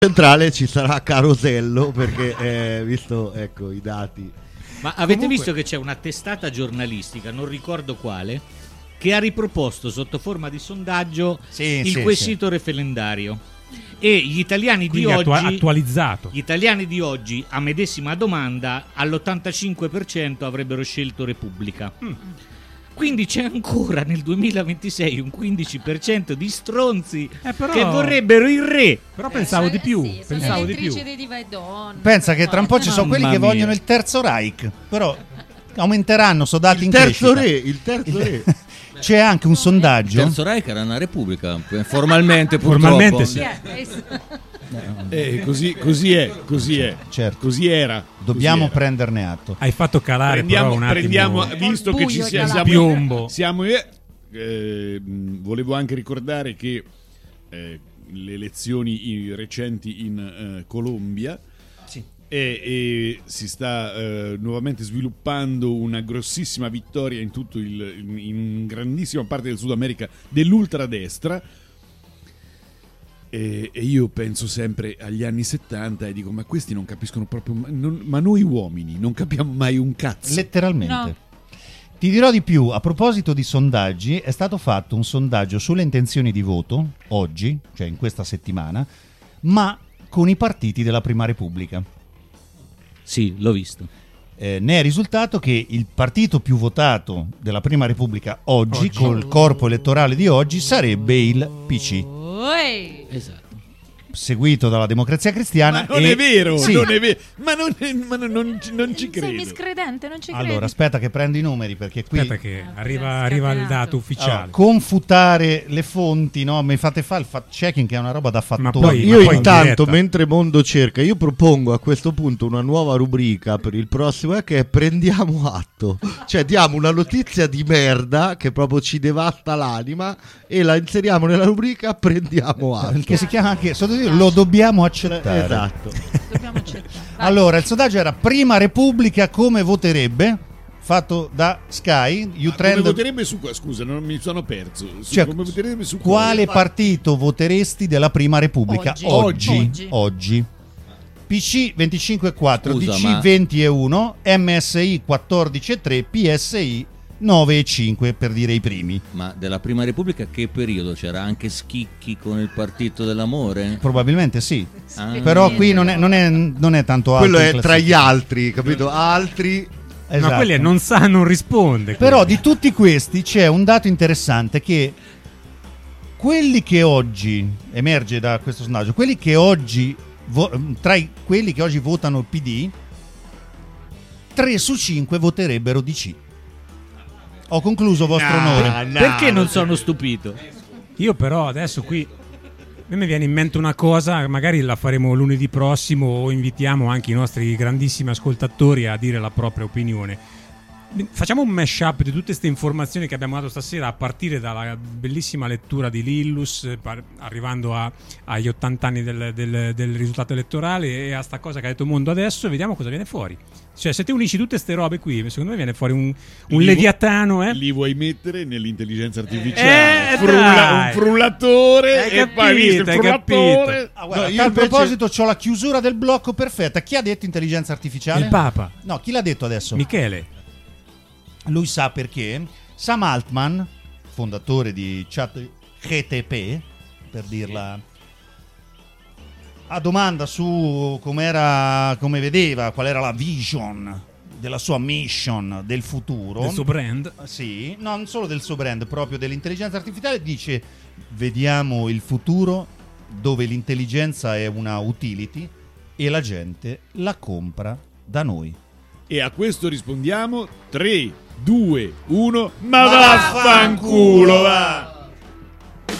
centrale ci sarà Carosello, perché visto ecco i dati. Ma avete visto che c'è una testata giornalistica, non ricordo quale, che ha riproposto sotto forma di sondaggio il quesito referendario, e gli italiani di oggi attualizzato. Gli italiani di oggi a medesima domanda all'85% avrebbero scelto Repubblica. Quindi c'è ancora nel 2026 un 15% di stronzi che vorrebbero il re. Però pensavo di più. Sì, pensavo di più. Pensa che tra un po' ci sono quelli che vogliono il terzo Reich. Però aumenteranno, sono dati in crescita. Il terzo re. C'è anche un sondaggio. Il terzo Reich era una repubblica, formalmente purtroppo. Formalmente sì. Così è. Certo. Così era. Dobbiamo così era. prenderne atto. Hai fatto calare però un attimo. Visto che ci piombo. Volevo anche ricordare che le elezioni recenti in Colombia e si sta nuovamente sviluppando una grossissima vittoria in grandissima parte del Sud America dell'ultradestra. E io penso sempre agli anni 70 e dico: ma questi non capiscono proprio, ma noi uomini non capiamo mai un cazzo. Letteralmente. No. Ti dirò di più, a proposito di sondaggi, è stato fatto un sondaggio sulle intenzioni di voto oggi, cioè in questa settimana, ma con i partiti della Prima Repubblica. Sì, l'ho visto. Ne è risultato che il partito più votato della Prima Repubblica oggi, col corpo elettorale di oggi, sarebbe il PC. Esatto. Seguito dalla Democrazia Cristiana. Ma non è vero, sì. non è vero. Ma non ci credo. Sei miscredente, non ci credi. Allora, aspetta che prendo i numeri, perché qui Aspetta che arriva il dato ufficiale. allora, confutare le fonti, no? Mi fate fare il fact checking, che è una roba da fattore. poi- Io in intanto, diretta. mentre Mondo cerca, io propongo a questo punto una nuova rubrica per il prossimo, che è Prendiamo Atto. Cioè diamo una notizia di merda che proprio ci devasta l'anima e la inseriamo nella rubrica Prendiamo Atto. che si chiama anche lo dobbiamo accettare. Esatto. Dobbiamo accettare. Vai. Allora, il sondaggio era Prima Repubblica come voterebbe, fatto da Sky, Come Utrend. voterebbe su qua? Scusa, non mi sono perso. Cioè, come voterebbe su quale partito voteresti della Prima Repubblica oggi? PC 25,4, Scusa, DC ma- 20,1, MSI 14,3, PSI 9,5, per dire i primi. Ma della Prima Repubblica che periodo? C'era anche Schicchi con il Partito dell'Amore? Probabilmente sì. Ah. Però qui non è tanto alto. Quello in è tra classifica. gli altri, capito? Altri. Esatto. Ma quelli non sa, non risponde. Però di tutti questi c'è un dato interessante, che quelli che oggi emerge da questo sondaggio, quelli che oggi quelli che oggi votano il PD, 3 su 5 voterebbero DC. Ho concluso, vostro onore. Perché non sono stupito? Io però adesso qui a me mi viene in mente una cosa, magari la faremo lunedì prossimo o invitiamo anche i nostri grandissimi ascoltatori a dire la propria opinione. Facciamo un mashup di tutte queste informazioni che abbiamo dato stasera, a partire dalla bellissima lettura di Lillus, arrivando agli 80 anni del risultato elettorale, e a sta cosa che ha detto Mondo adesso, e vediamo cosa viene fuori. Cioè, se te unisci tutte ste robe qui, secondo me viene fuori un leviatano, Li vuoi mettere nell'intelligenza artificiale? Dai. Un frullatore, Hai e poi visto il capito, hai frullatore. Ah, guarda, No, a io tal invece- proposito c'ho la chiusura del blocco perfetta. Chi ha detto intelligenza artificiale? Il Papa, No, chi l'ha detto adesso? Michele. Lui sa perché. Sam Altman, fondatore di ChatGPT, per dirla, a domanda su come vedeva, qual era la vision della sua mission del futuro, Del suo brand. sì, no, non solo del suo brand, proprio dell'intelligenza artificiale, dice: vediamo il futuro dove l'intelligenza è una utility e la gente la compra da noi. E a questo rispondiamo 3, 2, 1, ma vaffanculo, va!